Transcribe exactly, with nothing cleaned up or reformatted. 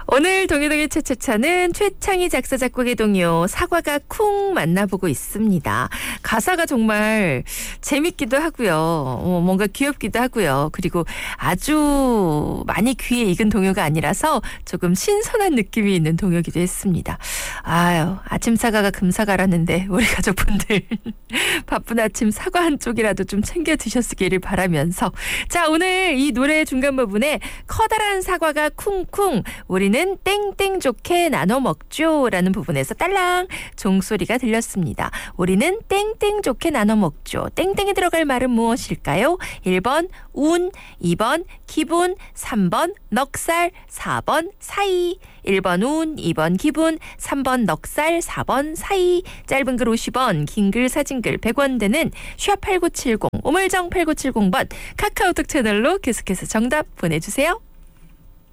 오늘 동요동요 차차차는 최창희 작사 작곡의 동요 사과가 쿵 만나보고 있습니다. 가사가 정말 재밌기도 하고요. 어, 뭔가 귀엽기도 하고요. 그리고 아주 많이 귀에 익은 동요가 아니라서 조금 신선한 느낌이 있는 동요기도 했습니다. 아유, 아침 사과가 금사과라는데 우리 가족분들 바쁜 아침 사과 한 쪽이라도 좀 챙겨 드셨기를 바라면서 자, 오늘 이 노래 중간 부분에 커다란 사과가 쿵쿵 우리는 땡땡 좋게 나눠 먹죠 라는 부분에서 딸랑 종소리가 들렸습니다. 우리는 땡땡 좋게 나눠 먹죠. 땡땡이 들어갈 말은 무엇일까요? 일 번 운, 이 번 기분, 삼 번 넉살, 사 번 사이. 일 번 운, 이 번 기분, 삼 번 넉살, 사 번 사이. 짧은 글 오십 원, 긴 글 사진글 백 원 되는 샵 팔구칠공, 우물정 팔구칠공 번 카카오톡 채널로 계속해서 정답 보내주세요.